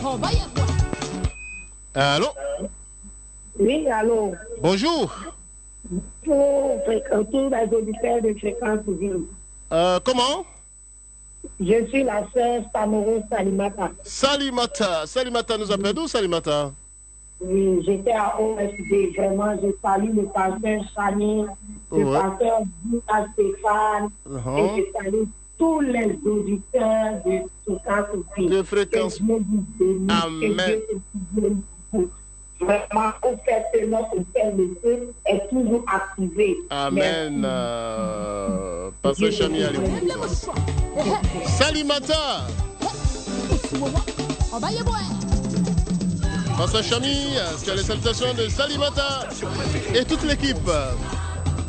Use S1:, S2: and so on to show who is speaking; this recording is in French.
S1: Allô?
S2: Oui, allô.
S1: Bonjour.
S2: Pour tous les auditeurs de Fréquence Ville.
S1: Comment?
S2: Je suis la sœur Samoro Salimata.
S1: Salimata nous appelle d'où, Salimata?
S2: Oui, j'étais à OSD. Vraiment, je salue le pasteur Chani, le pasteur Bouta Stéphane, et je salue tous les auditeurs de Fréquence Ville.
S1: De Fréquence. Amen.
S2: Vraiment, au fait que notre feu est toujours activé.
S1: Amen. Pasteur Chami à l'écoute. Salimata. Pasteur Chami, est-ce qu'il y a les salutations de Salimata et toute l'équipe?